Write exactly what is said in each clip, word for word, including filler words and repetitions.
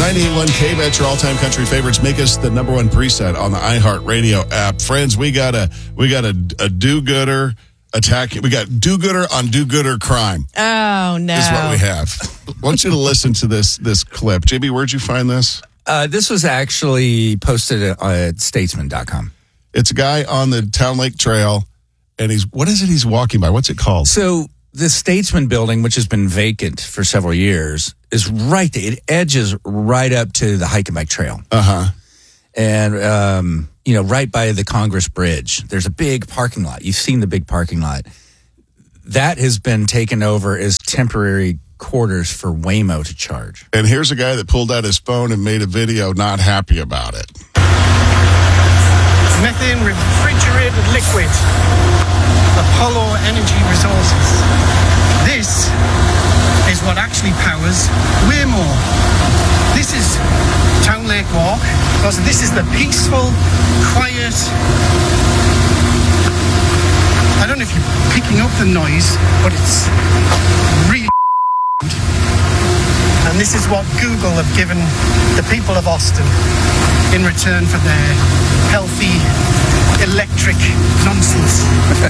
ninety-eight point one K-Bet, your all-time country favorites. Make us the number one preset on the iHeartRadio app. Friends, we got a we got a, a do-gooder attack. We got do-gooder on do-gooder crime. Oh, no. This is what we have. I want you to listen to this this clip. J B, where'd you find this? Uh, this was actually posted at statesman dot com. It's a guy on the Town Lake Trail, and he's, what is it he's walking by? What's it called? So the Statesman building, which has been vacant for several years, is right there. It edges right up to the Hike-and-Bike Trail. Uh-huh. And, um, you know, right by the Congress Bridge, there's a big parking lot. You've seen the big parking lot. That has been taken over as temporary quarters for Waymo to charge. And here's a guy that pulled out his phone and made a video not happy about it. Methane refrigerated liquid. Apollo Energy Resources. This is what actually powers Waymo. This is Town Lake Walk, because this is the peaceful, quiet. I don't know if you're picking up the noise, but it's really. And this is what Google have given the people of Austin in return for their healthy electric nonsense.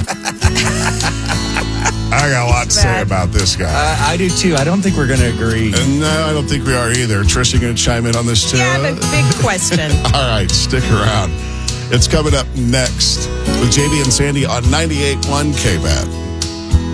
I got a lot to say about this guy. Uh, I do too. I don't think we're going to agree. And no, I don't think we are either. Trish, you going to chime in on this too? Yeah, the big question. All right, stick around. It's coming up next with J B and Sandy on ninety-eight point one K-Bet.